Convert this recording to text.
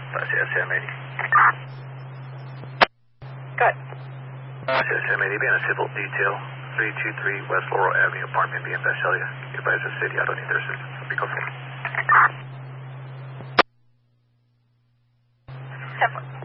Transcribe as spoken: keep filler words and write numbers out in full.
S M eighty. Good. S M eighty being a civil detail, three two three West Laurel Avenue, apartment B in Visalia. Advise the city, I don't need their assistance. Be go for it. Seven.